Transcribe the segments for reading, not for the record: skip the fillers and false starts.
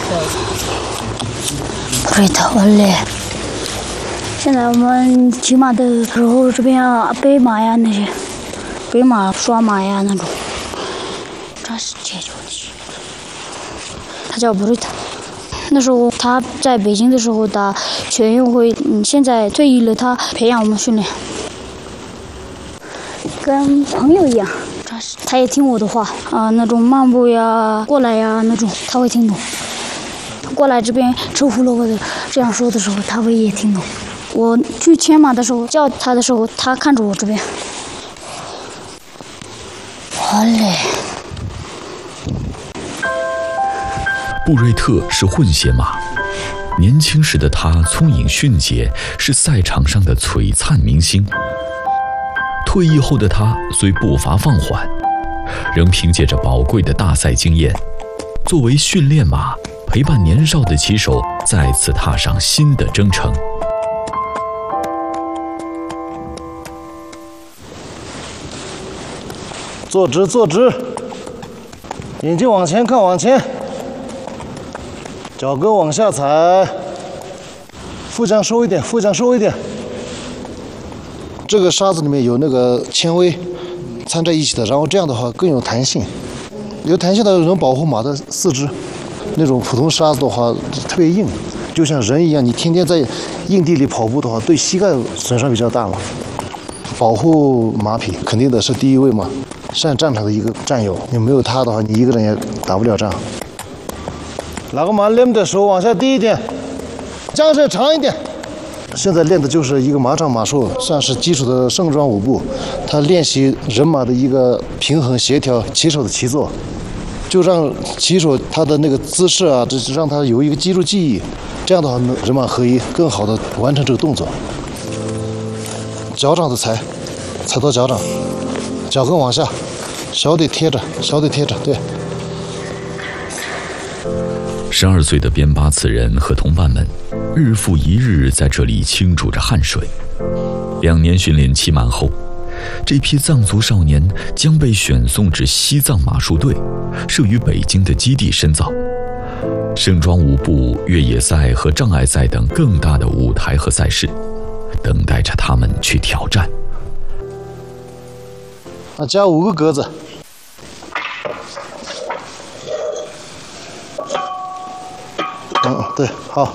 瑞特원래现在我们骑马的时候，这边背马呀那些，背马刷马呀那种，这是解决问题。他叫布瑞特。那时候他在北京的时候打全运会，现在退役了，他培养我们训练，跟朋友一样。他也听我的话那种漫步呀、过来呀那种，他会听懂。过来这边吃胡萝卜的这样说的时候，他会也听懂。我去牵马的时候叫他的时候，他看着我这边。好嘞。 布瑞特是混血马，年轻时的他聪颖迅捷，是赛场上的璀璨明星。退役后的他虽步伐放缓，仍凭借着宝贵的大赛经验，作为训练马，陪伴年少的骑手再次踏上新的征程。 坐直，坐直，眼睛往前看，往前，脚跟往下踩，腹腔收一点，腹腔收一点。这个沙子里面有那个纤维掺在一起的，然后这样的话更有弹性，有弹性的能保护马的四肢。那种普通沙子的话特别硬，就像人一样，你天天在硬地里跑步的话，对膝盖损伤比较大嘛。保护马匹肯定的是第一位嘛，上战场的一个战友，你没有他的话，你一个人也打不了仗。哪个马练的手往下低一点，缰绳长一点。现在练的就是一个马场马术，算是基础的盛装舞步。他练习人马的一个平衡协调，骑手的骑坐，就让骑手他的那个姿势啊，这让他有一个肌肉记忆。这样的话，人马合一，更好的完成这个动作。脚掌的踩到脚掌，脚跟往下，小腿贴着，小腿贴着，对。 12岁的边巴次人和同伴们，日复一日在这里倾注着汗水。2年训练期满后，这批藏族少年将被选送至西藏马术队，设于北京的基地深造。盛装舞步、越野赛和障碍赛等更大的舞台和赛事，等待着他们去挑战。 加5个格子。对，好。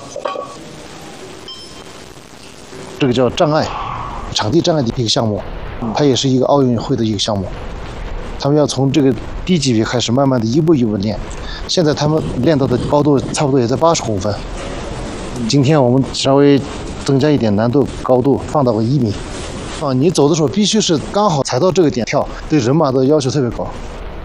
这个叫障碍，场地障碍的一个项目，它也是一个奥运会的一个项目。他们要从这个低级别开始，慢慢的一步一步练。现在他们练到的高度差不多也在80公分。今天我们稍微增加一点难度，高度放到个1米。你走的时候必须是刚好踩到这个点跳，对人马的要求特别高。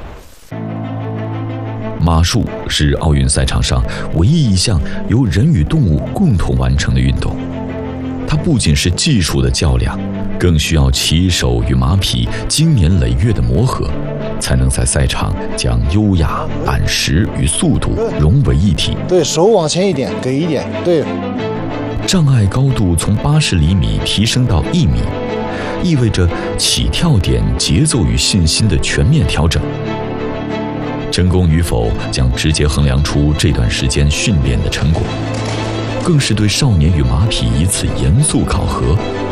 马术是奥运赛场上唯一一项由人与动物共同完成的运动，它不仅是技术的较量，更需要骑手与马匹经年累月的磨合，才能在赛场将优雅、按时与速度融为一体。 对，手往前一点，给一点，对。 障碍高度从80厘米提升到1米，意味着起跳点、节奏与信心的全面调整。成功与否将直接衡量出这段时间训练的成果，更是对少年与马匹一次严肃考核。